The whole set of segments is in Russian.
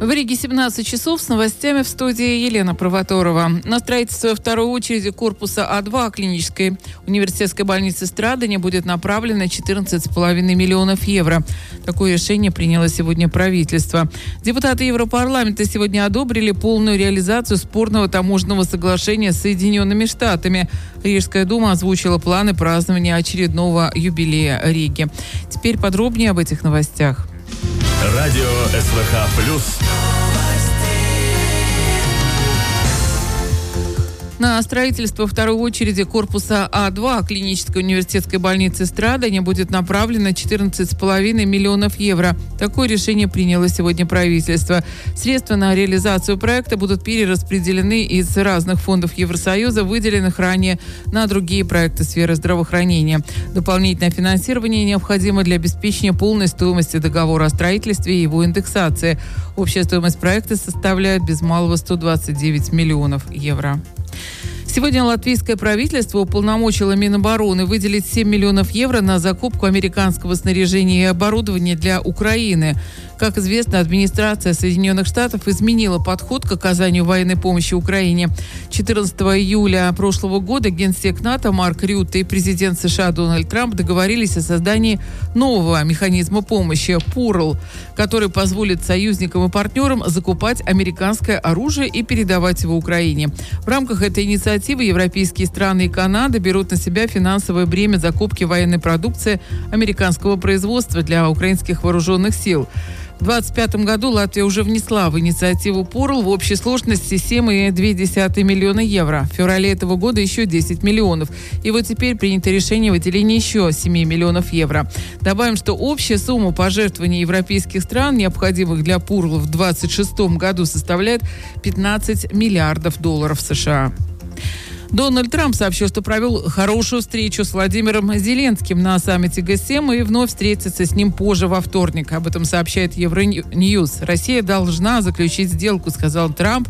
В Риге 17 часов с новостями в студии Елена Провоторова. На строительство второй очереди корпуса А2 клинической университетской больницы Страдания будет направлено 14,5 миллионов евро. Такое решение приняло сегодня правительство. Депутаты Европарламента сегодня одобрили полную реализацию спорного таможенного соглашения с Соединенными Штатами. Рижская дума озвучила планы празднования очередного юбилея Риги. Теперь подробнее об этих новостях. Радио СВХ+. На строительство второй очереди корпуса А2 клинической университетской больницы Страдания будет направлено 14,5 миллионов евро. Такое решение приняло сегодня правительство. Средства на реализацию проекта будут перераспределены из разных фондов Евросоюза, выделенных ранее на другие проекты сферы здравоохранения. Дополнительное финансирование необходимо для обеспечения полной стоимости договора о строительстве и его индексации. Общая стоимость проекта составляет без малого 129 миллионов евро. Сегодня латвийское правительство уполномочило Минобороны выделить 7 миллионов евро на закупку американского снаряжения и оборудования для Украины. Как известно, администрация Соединенных Штатов изменила подход к оказанию военной помощи Украине. 14 июля прошлого года генсек НАТО Марк Рютте и президент США Дональд Трамп договорились о создании нового механизма помощи ПУРЛ, который позволит союзникам и партнерам закупать американское оружие и передавать его Украине. В рамках этой инициативы европейские страны и Канада берут на себя финансовое бремя закупки военной продукции американского производства для украинских вооруженных сил. В 2025 году Латвия уже внесла в инициативу ПУРЛ в общей сложности 7,2 миллиона евро. В феврале этого года еще 10 миллионов. И вот теперь принято решение о выделении еще 7 миллионов евро. Добавим, что общая сумма пожертвований европейских стран, необходимых для ПУРЛ в 2026 году, составляет 15 миллиардов долларов США. Дональд Трамп сообщил, что провел хорошую встречу с Владимиром Зеленским на саммите Г7 и вновь встретится с ним позже во вторник. Об этом сообщает Евроньюз. Россия должна заключить сделку, сказал Трамп,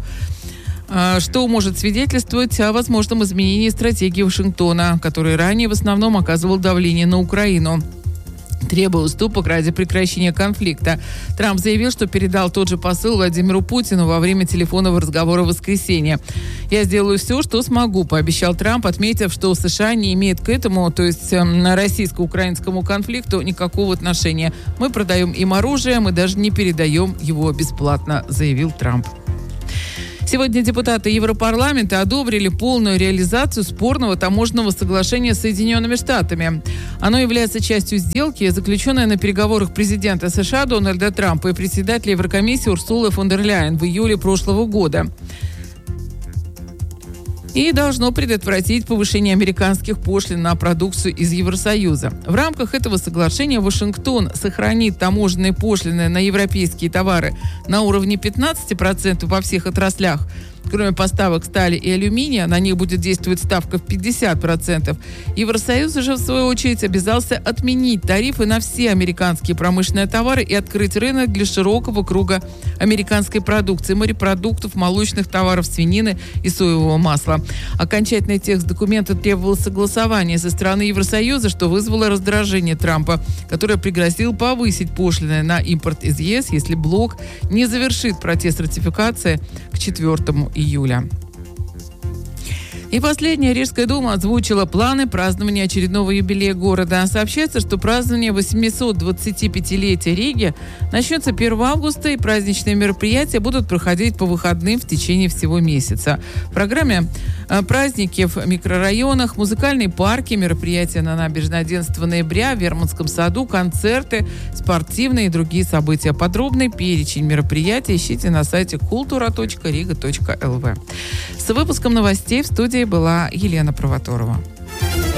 что может свидетельствовать о возможном изменении стратегии Вашингтона, который ранее в основном оказывал давление на Украину, требуя уступок ради прекращения конфликта. Трамп заявил, что передал тот же посыл Владимиру Путину во время телефонного разговора в воскресенье. «Я сделаю все, что смогу», — пообещал Трамп, отметив, что США не имеет к этому, то есть российско-украинскому конфликту, никакого отношения. «Мы продаем им оружие, мы даже не передаем его бесплатно», — заявил Трамп. Сегодня депутаты Европарламента одобрили полную реализацию спорного таможенного соглашения с Соединенными Штатами. Оно является частью сделки, заключенной на переговорах президента США Дональда Трампа и председателя Еврокомиссии Урсулы фон дер Ляйен в июле прошлого года. И должно предотвратить повышение американских пошлин на продукцию из Евросоюза. В рамках этого соглашения Вашингтон сохранит таможенные пошлины на европейские товары на уровне 15% во всех отраслях. Кроме поставок стали и алюминия, на них будет действовать ставка в 50%. Евросоюз же, в свою очередь, обязался отменить тарифы на все американские промышленные товары и открыть рынок для широкого круга американской продукции, морепродуктов, молочных товаров, свинины и соевого масла. Окончательный текст документа требовал согласования со стороны Евросоюза, что вызвало раздражение Трампа, который пригрозил повысить пошлины на импорт из ЕС, если блок не завершит процесс ратификации к 4 июля. И последняя, Рижская дума озвучила планы празднования очередного юбилея города. Сообщается, что празднование 825-летия Риги начнется 1 августа, и праздничные мероприятия будут проходить по выходным в течение всего месяца. В программе праздники в микрорайонах, музыкальные парки, мероприятия на набережной 11 ноября, в Вермутском саду, концерты, спортивные и другие события. Подробный перечень мероприятий ищите на сайте kultura.riga.lv. С выпуском новостей в студии была Елена Провоторова.